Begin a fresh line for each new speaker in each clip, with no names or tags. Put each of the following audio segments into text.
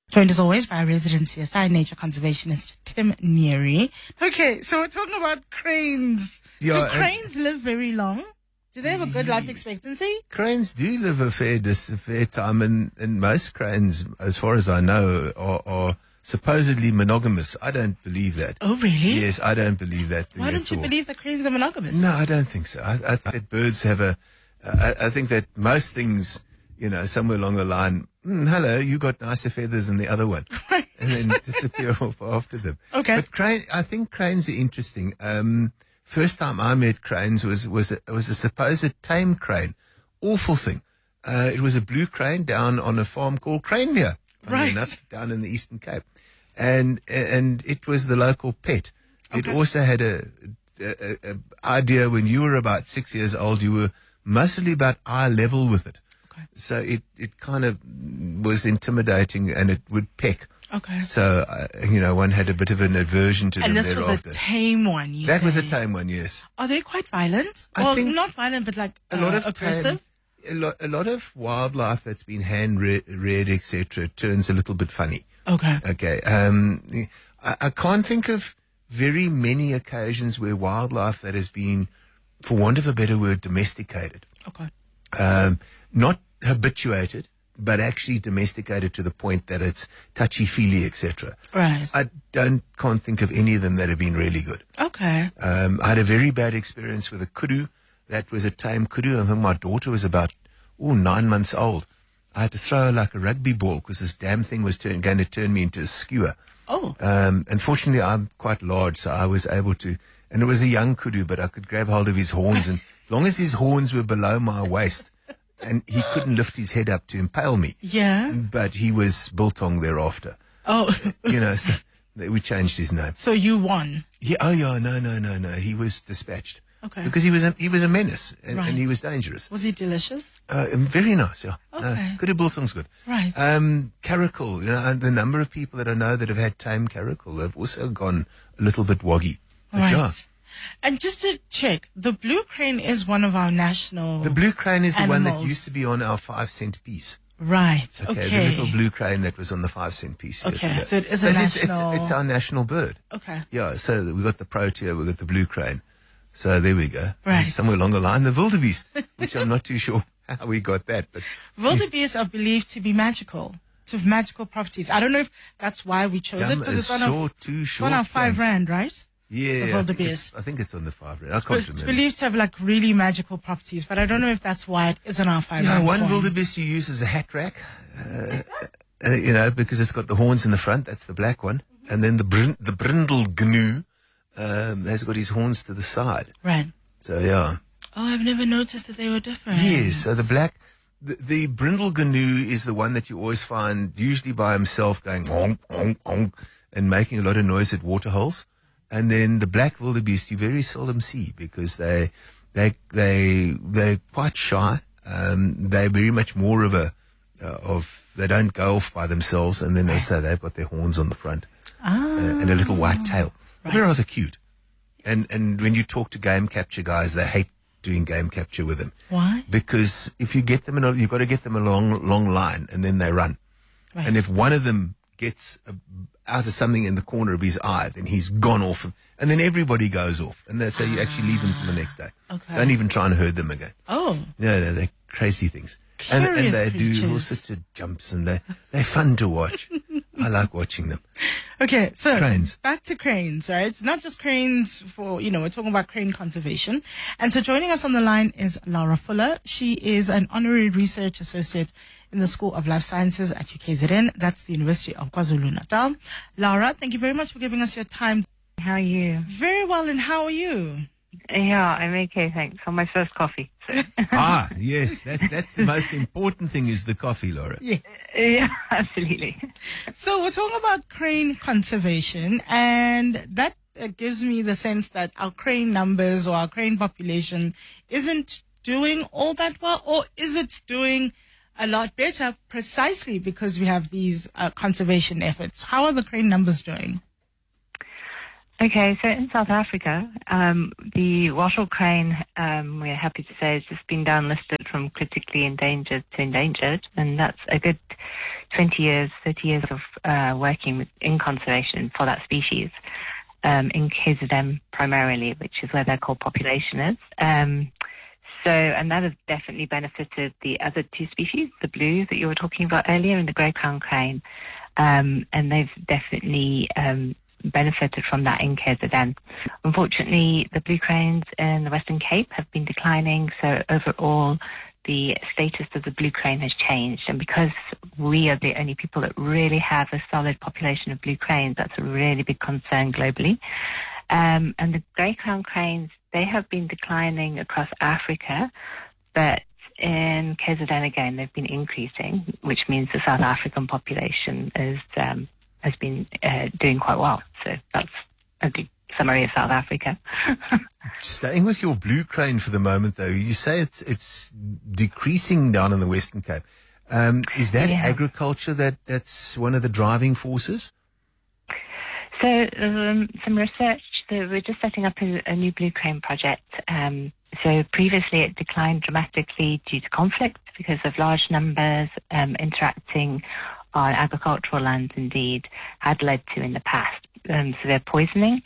Joined as always by resident CSI nature conservationist Tim Neary. Okay, so we're talking about cranes.
Yeah,
Do cranes live very long? Do they have a good life expectancy?
Cranes do live a fair time, and most cranes, as far as I know, are supposedly monogamous. I don't believe that.
Oh, really?
Yes, I don't believe that.
Why don't you believe that cranes are monogamous?
No, I don't think so. I think that birds have I think that most things, somewhere along the line, hello, you got nicer feathers than the other one.
Right.
And then disappear off after them.
Okay.
But I think cranes are interesting. First time I met cranes was a supposed tame crane. Awful thing. It was a blue crane down on a farm called Cranmere.
Right.
Enough, down in the Eastern Cape. And it was the local pet.
Okay.
It also had a idea when you were about 6 years old, you were mostly about eye level with it.
Okay.
So it kind of was intimidating, and it would peck.
Okay.
So, one had a bit of an aversion to them
And this
thereafter.
was a tame one, you
That
say?
was a tame one, yes.
Are they quite violent?
I think
not violent, but like
A lot of
aggressive?
a lot of wildlife that's been hand reared, etc., turns a little bit funny.
Okay.
Okay. I can't think of very many occasions where wildlife that has been, for want of a better word, domesticated.
Okay.
Not habituated, but actually domesticated to the point that it's touchy-feely, etc.
Right.
I can't think of any of them that have been really good.
Okay.
I had a very bad experience with a kudu. That was a tame kudu. I think my daughter was about 9 months old. I had to throw her like a rugby ball because this damn thing was going to turn me into a skewer.
Oh.
Unfortunately, I'm quite large, so I was able to, and it was a young kudu, but I could grab hold of his horns, and as long as his horns were below my waist, and he couldn't lift his head up to impale me.
Yeah.
But he was biltong thereafter.
Oh.
So we changed his name.
So you won.
Yeah. Oh, yeah. No. He was dispatched.
Okay.
Because he was a menace, and
Right.
he was dangerous.
Was he delicious?
Very nice. Yeah.
Okay.
Kudu biltong's good.
Right.
Caracal. And the number of people that I know that have had tame caracal have also gone a little bit woggy. But
Right.
yeah.
And just to check, the blue crane is one of our national...
The blue crane is the one that
Animals.
used to be on our 5-cent piece.
Right.
Okay,
Okay.
the little blue crane that was on the 5-cent piece.
Okay,
yesterday.
so it is a national-
It's our national bird.
Okay.
Yeah, so we got the protea, we got the blue crane. So there we go.
Right.
And somewhere along the line, the wildebeest, which I'm not too sure how we got that, but
Wildebeest are believed to be magical, to have magical properties. I don't know if that's why we chose it,
Gum
because
is
it's on our 5 rand, right?
Yeah,
the wildebeest.
I think it's on the 5 rand. I can't
It's
remember.
believed to have like really magical properties, but I don't know if that's why it is on our 5
Yeah,
rand
one
coin.
wildebeest you use as a hat rack, because it's got the horns in the front. That's the black one. And then the brindle gnu has got his horns to the side.
Right.
So, yeah.
Oh, I've never noticed that they were different.
Yes, so the brindle gnu is the one that you always find usually by himself going honk, honk, honk, and making a lot of noise at water holes. And then the black wildebeest you very seldom see because they're quite shy. They're very much more of they don't go off by themselves, and then they say they've got their horns on the front and a little white tail.
Right.
They're rather cute. And when you talk to game capture guys, they hate doing game capture with them.
Why?
Because if you get them you've got to get them a long line, and then they run.
Right.
And if one of them gets out of something in the corner of his eye, then he's gone off, and then everybody goes off, and so you actually leave them till the next day.
Okay.
Don't even try and herd them again.
Oh.
No, they're crazy things. And
Curious
they do all
creatures.
sorts of jumps, and they're fun to watch. I like watching them.
Okay, so
Cranes.
back to cranes, right? It's not just cranes for, we're talking about crane conservation. And so joining us on the line is Laura Fuller. She is an honorary research associate in the School of Life Sciences at UKZN. That's the University of KwaZulu-Natal. Laura, thank you very much for giving us your time.
How are you?
Very well, and how are you?
Yeah, I'm okay, thanks. On my first coffee. So.
Yes, that's the most important thing is the coffee, Laura.
Yes.
Yeah, absolutely.
So we're talking about crane conservation, and that gives me the sense that our crane numbers or our crane population isn't doing all that well, or is it doing a lot better precisely because we have these conservation efforts? How are the crane numbers doing?
Okay, so in South Africa, the wattle crane, we're happy to say, has just been downlisted from critically endangered to endangered, and that's a good 20 years, 30 years of working in conservation for that species, in KZN primarily, which is where their core population is. And that has definitely benefited the other two species, the blue that you were talking about earlier and the grey crown crane. And they've definitely benefited from that in KZN. Unfortunately, the blue cranes in the Western Cape have been declining, so overall the status of the blue crane has changed. And because we are the only people that really have a solid population of blue cranes, that's a really big concern globally. And the grey crown cranes, they have been declining across Africa, but in KZN again, they've been increasing, which means the South African population has been doing quite well. So that's a good summary of South Africa.
Staying with your blue crane for the moment, though, you say it's decreasing down in the Western Cape. Is that agriculture that's one of the driving forces?
So some research. We're just setting up a new blue crane project. So previously it declined dramatically due to conflict because of large numbers interacting on agricultural lands, indeed, had led to in the past severe poisoning.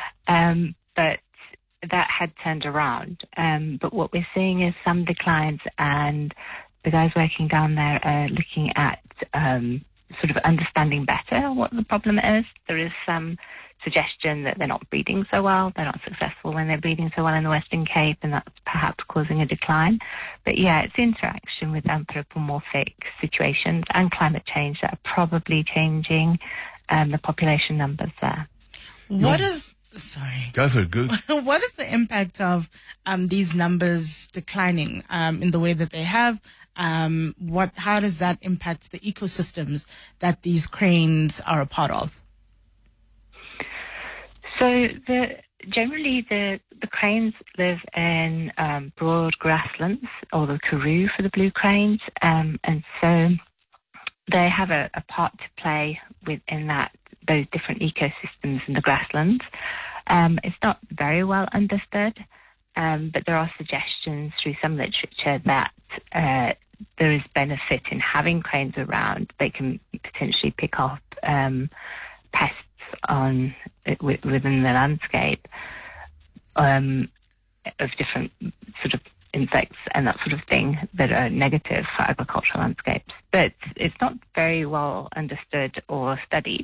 But that had turned around. But what we're seeing is some declines, and the guys working down there are looking at sort of understanding better what the problem is. There is some suggestion that they're not breeding so well, they're not successful when they're breeding so well in the Western Cape, and that's perhaps causing a decline. But yeah, it's interaction with anthropomorphic situations and climate change that are probably changing the population numbers there.
What is... Sorry.
Go for it, good.
What is the impact of these numbers declining in the way that they have? How does that impact the ecosystems that these cranes are a part of?
So generally the cranes live in broad grasslands, or the karoo for the blue cranes, and so they have a part to play within those different ecosystems in the grasslands. It's not very well understood, but there are suggestions through some literature that there is benefit in having cranes around. They can potentially pick up pests within the landscape of different sort of insects and that sort of thing that are negative for agricultural landscapes. But it's not very well understood or studied.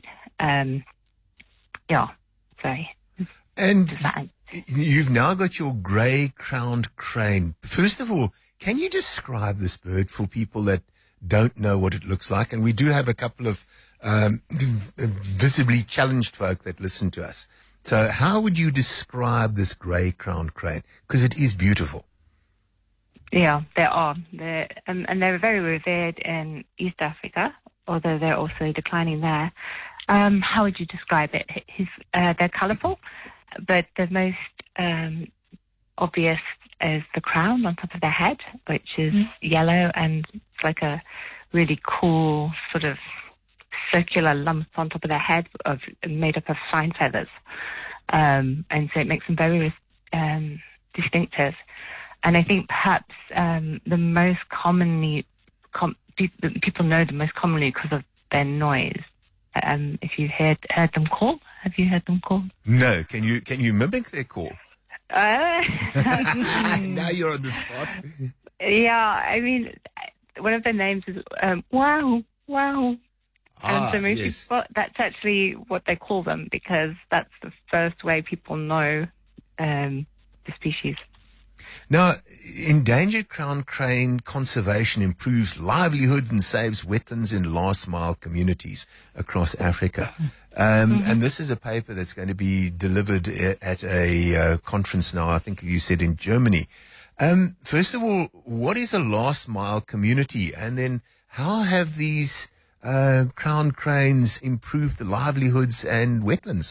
Sorry.
And you've now got your grey-crowned crane. First of all, can you describe this bird for people that don't know what it looks like? And we do have a couple of visibly challenged folk that listen to us. So how would you describe this grey-crowned crane? Because it is beautiful.
Yeah, they are. And they're very revered in East Africa, although they're also declining there. How would you describe it? They're colourful, but the most obvious is the crown on top of their head, which is yellow, and it's like a really cool sort of circular lump on top of their head made up of fine feathers. And so it makes them very distinctive. And I think perhaps the most commonly, people know them most commonly because of their noise. If you've heard them call, have you heard them call?
No. Can you mimic their call? Now you're on the spot.
Yeah, I mean, one of their names is wow, wow. And so most people, that's actually what they call them, because that's the first way people know the species.
Now, endangered crown crane conservation improves livelihoods and saves wetlands in last-mile communities across Africa. And this is a paper that's going to be delivered at a conference now, I think you said in Germany. First of all, what is a last-mile community? And then how have these crown cranes improved the livelihoods and wetlands?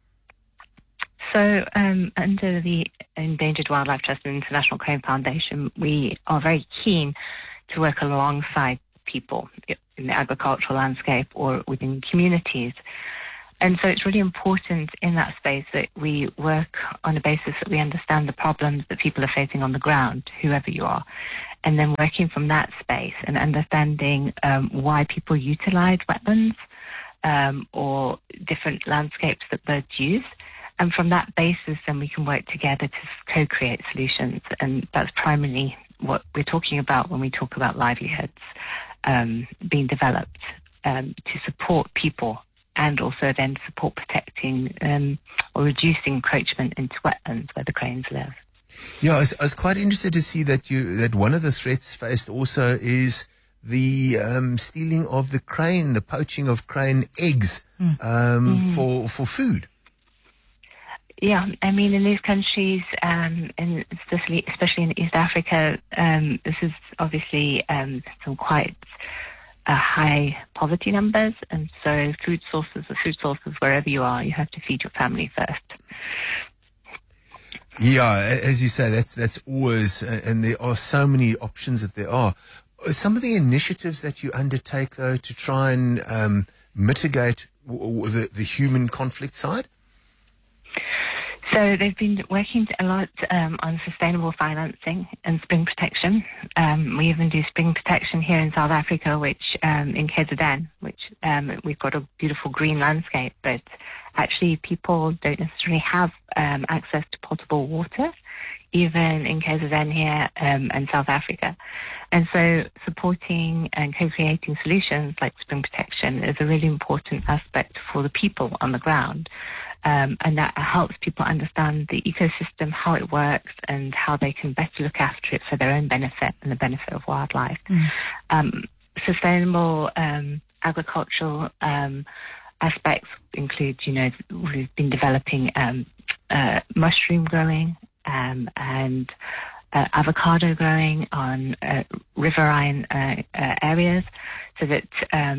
So under the Endangered Wildlife Trust and International Crane Foundation, we are very keen to work alongside people in the agricultural landscape or within communities. And so it's really important in that space that we work on a basis that we understand the problems that people are facing on the ground, whoever you are. and then working from that space and understanding why people utilize wetlands or different landscapes that birds use. And from that basis, then we can work together to co-create solutions. And that's primarily what we're talking about when we talk about livelihoods being developed to support people and also then support protecting or reducing encroachment into wetlands where the cranes live.
Yeah, I was quite interested to see that one of the threats faced also is the stealing of the crane, the poaching of crane eggs for food.
Yeah, I mean, in these countries, and especially in East Africa, this is obviously some quite high poverty numbers, and so food sources wherever you are, you have to feed your family first.
Yeah, as you say, that's always, and there are so many options that there are. Some of the initiatives that you undertake, though, to try and mitigate the human conflict side?
So they've been working a lot on sustainable financing and spring protection. We even do spring protection here in South Africa, which in KZN, which we've got a beautiful green landscape, but actually people don't necessarily have access to potable water, even in KZN here and South Africa. And so supporting and co-creating solutions like spring protection is a really important aspect for the people on the ground. And that helps people understand the ecosystem, how it works, and how they can better look after it for their own benefit and the benefit of wildlife. Sustainable agricultural aspects include, we've been developing mushroom growing and avocado growing on riverine areas, so that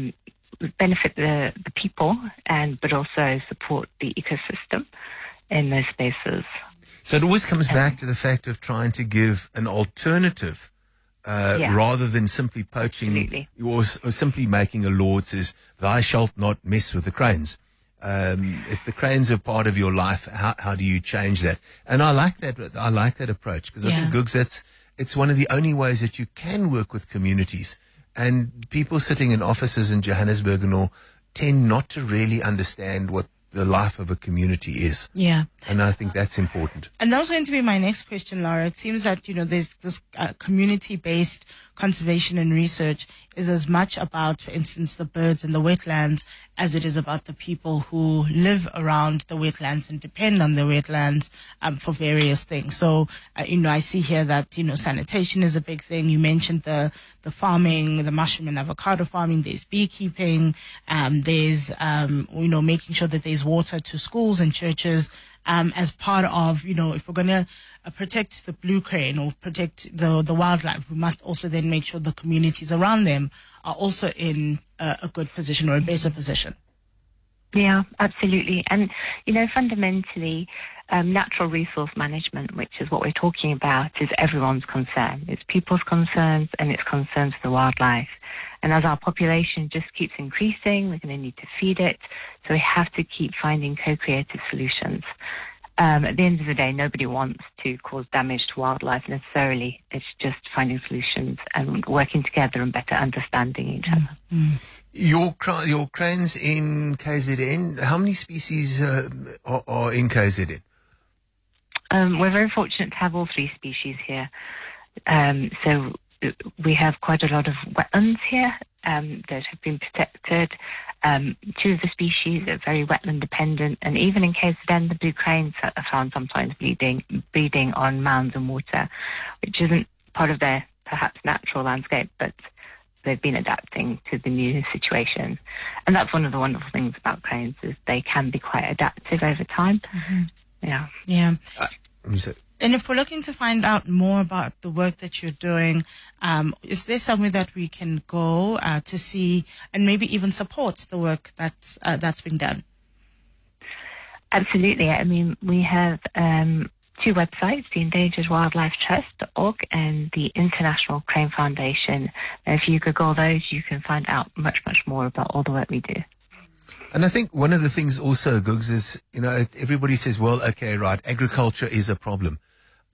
benefit the people but also support the ecosystem in those spaces.
So it always comes back to the fact of trying to give an alternative rather than simply poaching or simply making a law that says, "Thou shalt not mess with the cranes." If the cranes are part of your life, how do you change that? And I like that. I like that approach, because I think, Googs, it's one of the only ways that you can work with communities. And people sitting in offices in Johannesburg and all tend not to really understand what the life of a community is.
Yeah.
And I think that's important.
And that was going to be my next question, Laura. It seems that, there's this community-based conservation and research is as much about, for instance, the birds and the wetlands as it is about the people who live around the wetlands and depend on the wetlands for various things. So, I see here that, sanitation is a big thing. You mentioned the farming, the mushroom and avocado farming. There's beekeeping. There's, making sure that there's water to schools and churches as part of, if we're going to protect the blue crane or protect the wildlife, we must also then make sure the communities around them are also in a good position or a better position.
Yeah, absolutely. And, fundamentally, natural resource management, which is what we're talking about, is everyone's concern. It's people's concerns and it's concerns for the wildlife. And as our population just keeps increasing, we're going to need to feed it. So we have to keep finding co-creative solutions. At the end of the day, nobody wants to cause damage to wildlife necessarily. It's just finding solutions and working together and better understanding each other.
Your cranes in KZN, how many species are in KZN?
We're very fortunate to have all three species here. So we have quite a lot of wetlands here that have been protected. Two of the species are very wetland dependent, and even in KZN, the blue cranes are found sometimes breeding on mounds and water, which isn't part of their perhaps natural landscape, but they've been adapting to the new situation. And that's one of the wonderful things about cranes, is they can be quite adaptive over time. Yeah.
And if we're looking to find out more about the work that you're doing, is there somewhere that we can go to see and maybe even support the work that's being done?
Absolutely. I mean, we have two websites, the Endangered Wildlife Trust.org and the International Crane Foundation. If you Google those, you can find out much, much more about all the work we do.
And I think one of the things also, Googs, is, everybody says, well, okay, right, agriculture is a problem.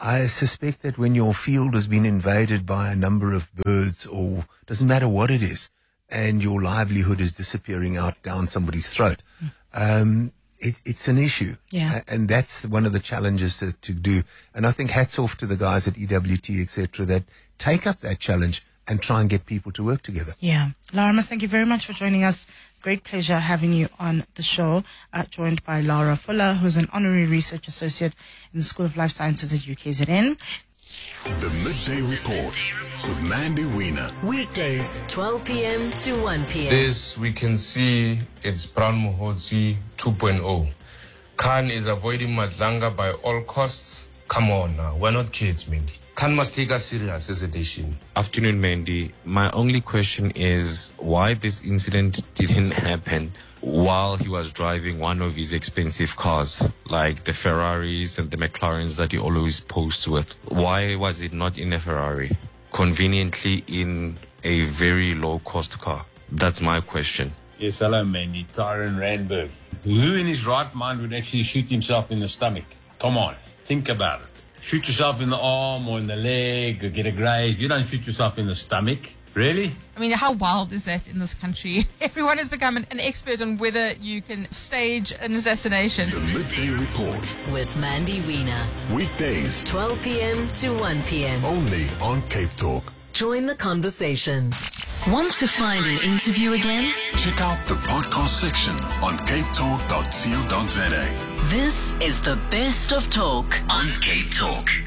I suspect that when your field has been invaded by a number of birds, or doesn't matter what it is, and your livelihood is disappearing out down somebody's throat, it's an issue.
Yeah.
And that's one of the challenges to do. And I think hats off to the guys at EWT, etc., that take up that challenge and try and get people to work together.
Yeah. Laura, thank you very much for joining us. Great pleasure having you on the show, joined by Laura Fuller, who's an honorary research associate in the School of Life Sciences at UKZN.
The Midday Report with Mandy Wiener.
Weekdays, 12 p.m. to 1 p.m.
This we can see it's Brown Mohotsi 2.0. Khan is avoiding Madlanga by all costs. Come on now, we're not kids, Mandy. Khan must take us serious as a nation.
Afternoon, Mandy. My only question is why this incident didn't happen while he was driving one of his expensive cars, like the Ferraris and the McLarens that he always posts with. Why was it not in a Ferrari? Conveniently in a very low-cost car. That's my question.
Yes, hello, Mandy. Tyron Randberg. Who in his right mind would actually shoot himself in the stomach? Come on, think about it. Shoot yourself in the arm or in the leg or get a graze. You don't shoot yourself in the stomach. Really?
I mean, how wild is that in this country? Everyone has become an expert on whether you can stage an assassination.
The Midday Report.
With Mandy Wiener.
Weekdays,
12 p.m. to 1 p.m.
only on Cape Talk.
Join the conversation. Want to find an interview again?
Check out the podcast section on capetalk.co.za.
This is the best of talk on Cape Talk.